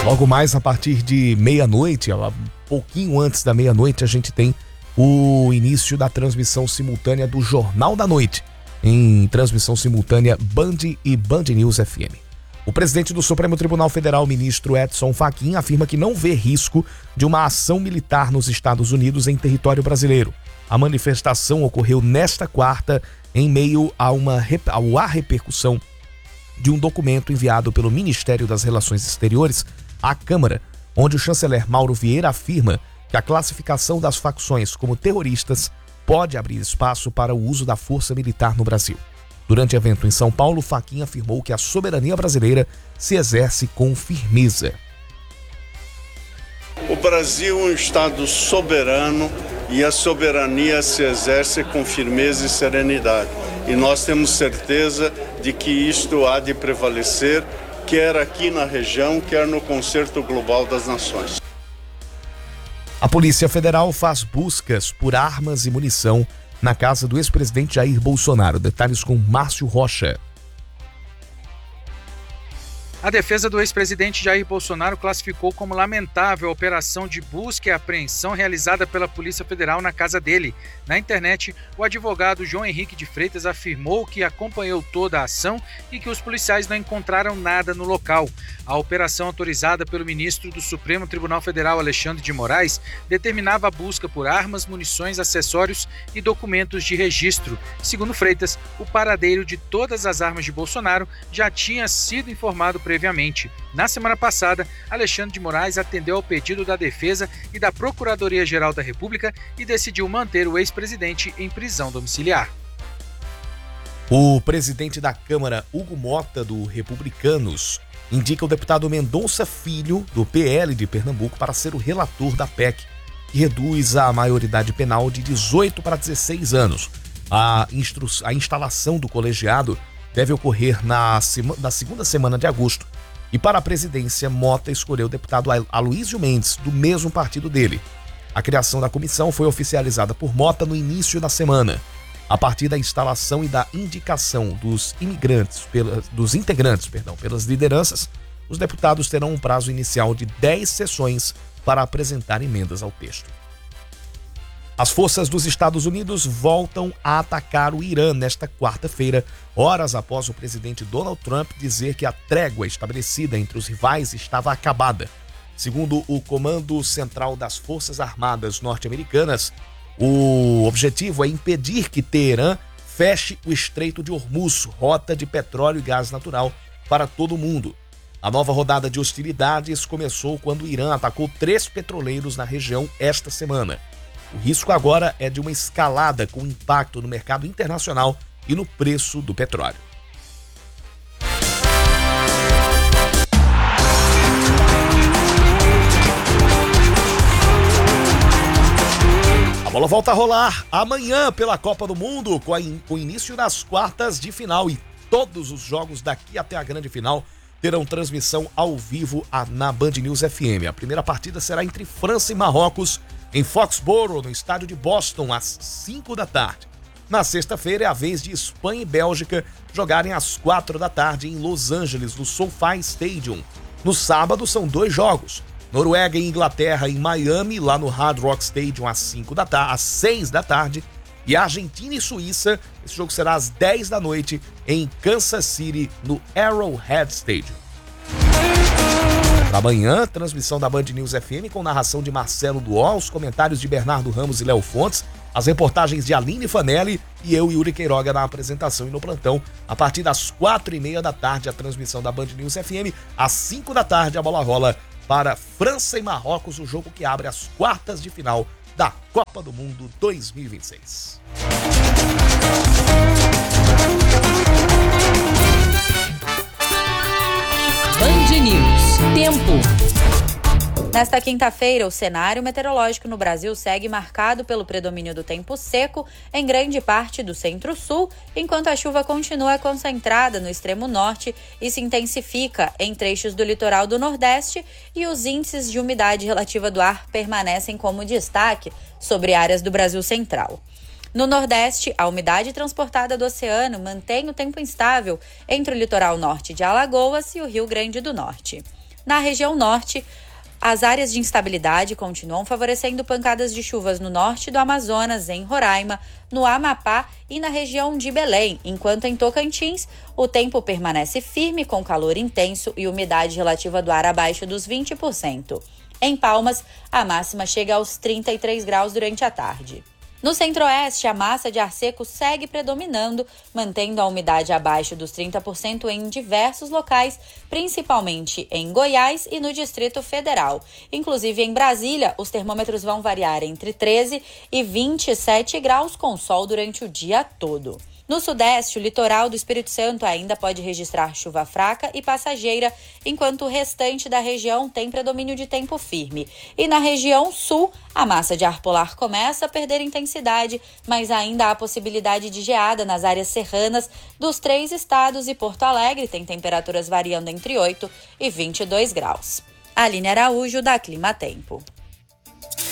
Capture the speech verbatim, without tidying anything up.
Logo mais a partir de meia-noite, um pouquinho antes da meia-noite, a gente tem o início da transmissão simultânea do Jornal da Noite, em transmissão simultânea Band e Band News F M. O presidente do Supremo Tribunal Federal, ministro Edson Fachin, afirma que não vê risco de uma ação militar nos Estados Unidos em território brasileiro. A manifestação ocorreu nesta quarta em meio a uma à repercussão de um documento enviado pelo Ministério das Relações Exteriores à Câmara, onde o chanceler Mauro Vieira afirma que a classificação das facções como terroristas pode abrir espaço para o uso da força militar no Brasil. Durante evento em São Paulo, Fachin afirmou que a soberania brasileira se exerce com firmeza. O Brasil é um Estado soberano e a soberania se exerce com firmeza e serenidade. E nós temos certeza de que isto há de prevalecer, quer aqui na região, quer no Concerto Global das Nações. A Polícia Federal faz buscas por armas e munição na casa do ex-presidente Jair Bolsonaro. Detalhes com Márcio Rocha. A defesa do ex-presidente Jair Bolsonaro classificou como lamentável a operação de busca e apreensão realizada pela Polícia Federal na casa dele. Na internet, o advogado João Henrique de Freitas afirmou que acompanhou toda a ação e que os policiais não encontraram nada no local. A operação autorizada pelo ministro do Supremo Tribunal Federal, Alexandre de Moraes, determinava a busca por armas, munições, acessórios e documentos de registro. Segundo Freitas, o paradeiro de todas as armas de Bolsonaro já tinha sido informado previamente. Na semana passada, Alexandre de Moraes atendeu ao pedido da defesa e da Procuradoria-Geral da República e decidiu manter o ex-presidente em prisão domiciliar. O presidente da Câmara, Hugo Mota, do Republicanos, indica o deputado Mendonça Filho, do P L de Pernambuco, para ser o relator da P E C, que reduz a maioridade penal de dezoito para dezesseis anos. A, instru... a instalação do colegiado deve ocorrer na, sema... na segunda semana de agosto. E para a presidência, Mota escolheu o deputado Aloísio Mendes, do mesmo partido dele. A criação da comissão foi oficializada por Mota no início da semana. A partir da instalação e da indicação dos imigrantes, pela, dos integrantes, perdão, pelas lideranças, os deputados terão um prazo inicial de dez sessões para apresentar emendas ao texto. As forças dos Estados Unidos voltam a atacar o Irã nesta quarta-feira, horas após o presidente Donald Trump dizer que a trégua estabelecida entre os rivais estava acabada. Segundo o Comando Central das Forças Armadas Norte-Americanas, o objetivo é impedir que Teherã feche o Estreito de Hormuz, rota de petróleo e gás natural para todo o mundo. A nova rodada de hostilidades começou quando o Irã atacou três petroleiros na região esta semana. O risco agora é de uma escalada com impacto no mercado internacional e no preço do petróleo. A bola volta a rolar amanhã pela Copa do Mundo, com, a in, com início nas quartas de final, e todos os jogos daqui até a grande final terão transmissão ao vivo a, na Band News F M. A primeira partida será entre França e Marrocos, em Foxborough, no estádio de Boston, às cinco da tarde. Na sexta-feira é a vez de Espanha e Bélgica jogarem às quatro da tarde em Los Angeles, no SoFi Stadium. No sábado são dois jogos. Noruega e Inglaterra em Miami, lá no Hard Rock Stadium, às cinco da tarde, às seis da tarde. E Argentina e Suíça, esse jogo será às dez da noite em Kansas City, no Arrowhead Stadium. Para amanhã, transmissão da Band News F M com narração de Marcelo Duó, os comentários de Bernardo Ramos e Léo Fontes, as reportagens de Aline Fanelli e eu, Yuri Queiroga, na apresentação e no plantão. A partir das quatro e meia da tarde, a transmissão da Band News F M. Às cinco da tarde, a bola rola para França e Marrocos, o jogo que abre as quartas de final da Copa do Mundo dois mil e vinte e seis. Band News. Tempo. Nesta quinta-feira, o cenário meteorológico no Brasil segue marcado pelo predomínio do tempo seco em grande parte do centro-sul, enquanto a chuva continua concentrada no extremo norte e se intensifica em trechos do litoral do Nordeste, e os índices de umidade relativa do ar permanecem como destaque sobre áreas do Brasil central. No Nordeste, a umidade transportada do oceano mantém o tempo instável entre o litoral norte de Alagoas e o Rio Grande do Norte. Na região norte, as áreas de instabilidade continuam favorecendo pancadas de chuvas no norte do Amazonas, em Roraima, no Amapá e na região de Belém, enquanto em Tocantins o tempo permanece firme com calor intenso e umidade relativa do ar abaixo dos vinte por cento. Em Palmas, a máxima chega aos trinta e três graus durante a tarde. No centro-oeste, a massa de ar seco segue predominando, mantendo a umidade abaixo dos trinta por cento em diversos locais, principalmente em Goiás e no Distrito Federal. Inclusive em Brasília, os termômetros vão variar entre treze e vinte e sete graus com sol durante o dia todo. No sudeste, o litoral do Espírito Santo ainda pode registrar chuva fraca e passageira, enquanto o restante da região tem predomínio de tempo firme. E na região sul, a massa de ar polar começa a perder intensidade, mas ainda há possibilidade de geada nas áreas serranas dos três estados e Porto Alegre tem temperaturas variando entre oito e vinte e dois graus. Aline Araújo, da Clima Tempo.